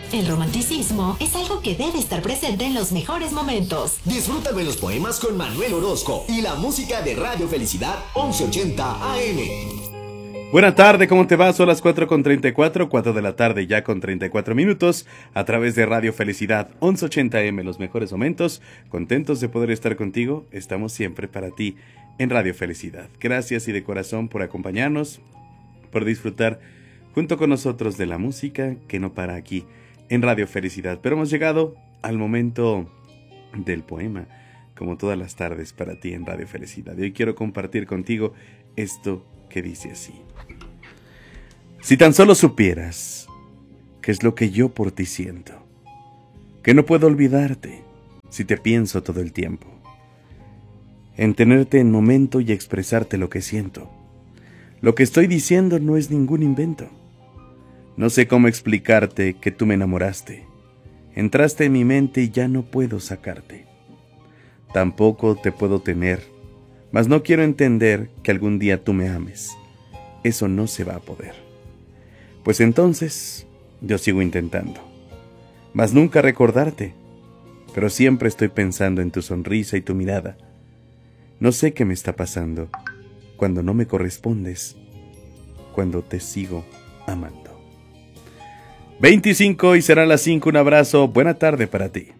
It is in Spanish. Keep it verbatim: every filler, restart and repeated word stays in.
El romanticismo es algo que debe estar presente en los mejores momentos. Disfruta de los poemas con Manuel Orozco y la música de Radio Felicidad once ochenta A M. Buena tarde, ¿cómo te va? Son las cuatro con treinta y cuatro, cuatro de la tarde ya con treinta y cuatro minutos, a través de Radio Felicidad once ochenta A M, los mejores momentos. Contentos de poder estar contigo, estamos siempre para ti en Radio Felicidad. Gracias y de corazón por acompañarnos, por disfrutar junto con nosotros de la música que no para aquí en Radio Felicidad. Pero hemos llegado al momento del poema, como todas las tardes para ti en Radio Felicidad. Y hoy quiero compartir contigo esto que dice así. Si tan solo supieras qué es lo que yo por ti siento, que no puedo olvidarte si te pienso todo el tiempo, en tenerte en momento y expresarte lo que siento. Lo que estoy diciendo no es ningún invento. No sé cómo explicarte que tú me enamoraste. Entraste en mi mente y ya no puedo sacarte. Tampoco te puedo tener, mas no quiero entender que algún día tú me ames. Eso no se va a poder. Pues entonces yo sigo intentando, mas nunca recordarte, pero siempre estoy pensando en tu sonrisa y tu mirada. No sé qué me está pasando cuando no me correspondes, cuando te sigo amando. veinticinco y serán las cinco, un abrazo, buena tarde para ti.